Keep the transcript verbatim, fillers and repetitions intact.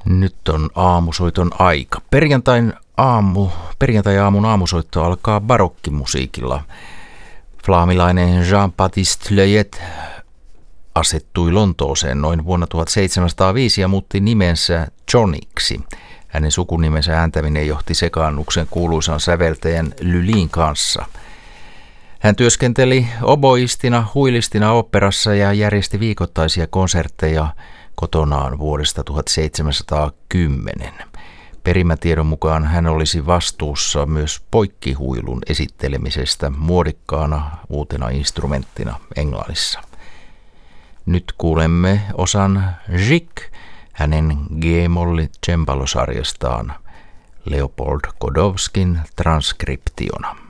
Nyt on aamusoiton aika. Perjantain aamu, perjantai-aamun aamusoitto alkaa barokkimusiikilla. Flaamilainen Jean-Baptiste Leyet asettui Lontooseen noin vuonna tuhatseitsemänsataaviisi ja muutti nimensä Johniksi. Hänen sukunimensä ääntäminen johti sekaannuksen kuuluisan säveltäjän Lulin kanssa. Hän työskenteli oboistina, huilistina oopperassa ja järjesti viikoittaisia konsertteja kotonaan vuodesta tuhatseitsemänsataakymmenen. Perimätiedon mukaan hän olisi vastuussa myös poikkihuilun esittelemisestä muodikkaana uutena instrumenttina Englannissa. Nyt kuulemme osan Gic hänen G-molli cembalo-sarjastaan Leopold Godowskin transkriptiona.